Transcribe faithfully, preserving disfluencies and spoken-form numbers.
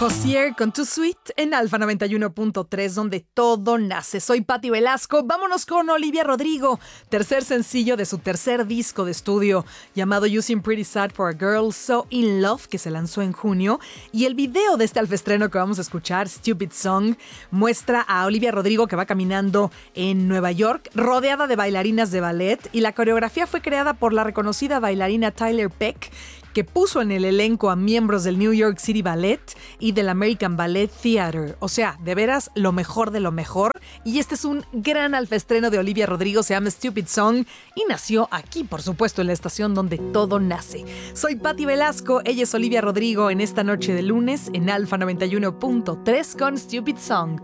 Hozier con Too Sweet en Alfa noventa y uno punto tres, donde todo nace. Soy Patti Velasco. Vámonos con Olivia Rodrigo, tercer sencillo de su tercer disco de estudio llamado You Seem Pretty Sad for a Girl So In Love, que se lanzó en junio. Y el video de este alfaestreno que vamos a escuchar, Stupid Song, muestra a Olivia Rodrigo que va caminando en Nueva York, rodeada de bailarinas de ballet, y la coreografía fue creada por la reconocida bailarina Tyler Peck, que puso en el elenco a miembros del New York City Ballet y del American Ballet Theater. O sea, de veras, lo mejor de lo mejor. Y este es un gran alfaestreno de Olivia Rodrigo, se llama Stupid Song y nació aquí, por supuesto, en la estación donde todo nace. Soy Patti Velasco, ella es Olivia Rodrigo en esta noche de lunes en Alfa noventa y uno punto tres con Stupid Song.